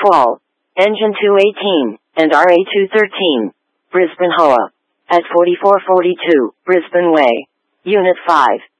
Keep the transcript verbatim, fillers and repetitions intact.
Fall, Engine two eighteen, and R A two thirteen, Brisbane H O A. At forty-four forty-two, Brisbane Way. Unit five.